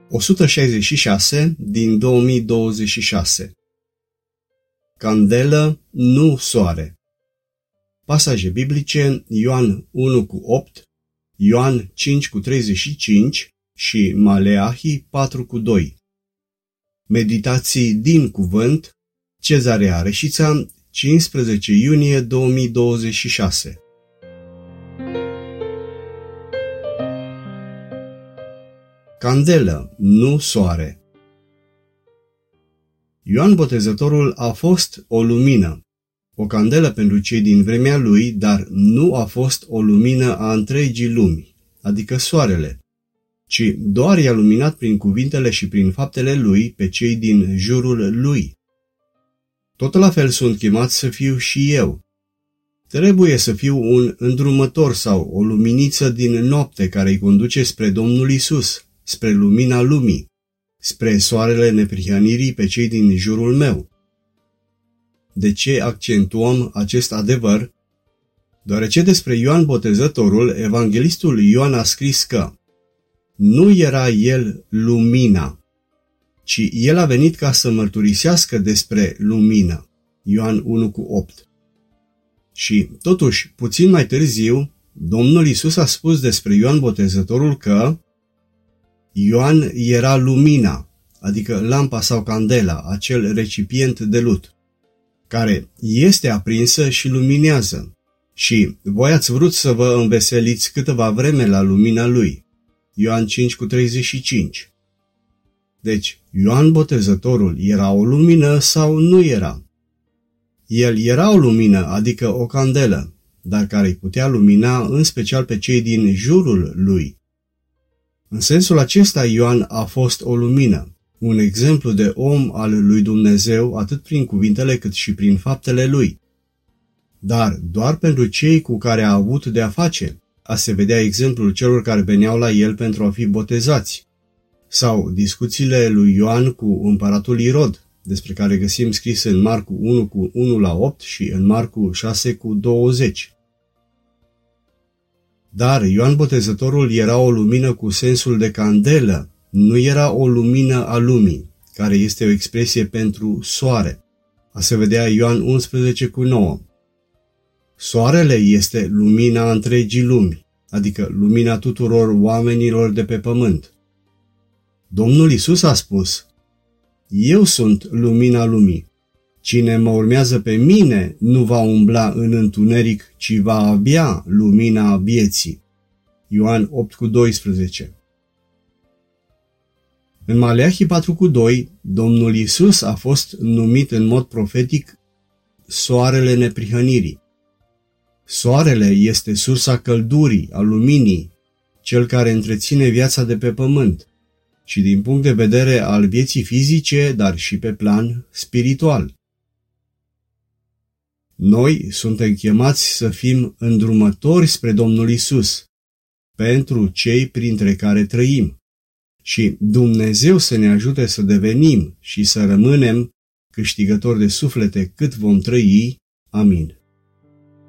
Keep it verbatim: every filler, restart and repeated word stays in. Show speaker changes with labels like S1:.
S1: o sută șaizeci și șase din două mii douăzeci și șase. Candelă, nu soare. Pasaje biblice: Ioan unu cu opt, Ioan cinci cu treizeci și cinci și Maleahi patru cu doi. Meditații din cuvânt, Cezarea Reșița, cincisprezece iunie două mii douăzeci și șase. Candelă, nu soare. Ioan Botezătorul a fost o lumină, o candelă pentru cei din vremea lui, dar nu a fost o lumină a întregii lumi, adică soarele, ci doar i-a luminat prin cuvintele și prin faptele lui pe cei din jurul lui. Tot la fel sunt chemat să fiu și eu. Trebuie să fiu un îndrumător sau o luminiță din noapte care îi conduce spre Domnul Isus, spre lumina lumii, spre soarele neprihănirii pe cei din jurul meu. De ce accentuăm acest adevăr? Deoarece despre Ioan Botezătorul, evanghelistul Ioan a scris că nu era el lumina, ci el a venit ca să mărturisească despre lumină. Ioan unu cu opt. Și totuși, puțin mai târziu, Domnul Isus a spus despre Ioan Botezătorul că Ioan era lumina, adică lampa sau candela, acel recipient de lut, care este aprinsă și luminează. Și voi ați vrut să vă înveseliți câteva vreme la lumina lui. Ioan cinci cu treizeci și cinci. Deci, Ioan Botezătorul era o lumină sau nu era? El era o lumină, adică o candelă, dar care îi putea lumina în special pe cei din jurul lui. În sensul acesta, Ioan a fost o lumină, un exemplu de om al lui Dumnezeu, atât prin cuvintele cât și prin faptele lui. Dar doar pentru cei cu care a avut de a face, a se vedea exemplul celor care veneau la el pentru a fi botezați, sau discuțiile lui Ioan cu împăratul Irod, despre care găsim scris în Marcu unu cu unu la opt și în Marcu șase cu douăzeci. Dar Ioan Botezătorul era o lumină cu sensul de candelă, nu era o lumină a lumii, care este o expresie pentru soare. A se vedea Ioan unsprezece cu nouă. Soarele este lumina întregii lumi, adică lumina tuturor oamenilor de pe pământ. Domnul Isus a spus: Eu sunt lumina lumii. Cine mă urmează pe mine nu va umbla în întuneric, ci va avea lumina vieții. Ioan opt cu doisprezece. În Maleahi patru cu doi, Domnul Isus a fost numit în mod profetic soarele neprihănirii. Soarele este sursa căldurii, a luminii, cel care întreține viața de pe pământ, și din punct de vedere al vieții fizice, dar și pe plan spiritual. Noi suntem chemați să fim îndrumători spre Domnul Isus, pentru cei printre care trăim, și Dumnezeu să ne ajute să devenim și să rămânem câștigători de suflete cât vom trăi. Amin.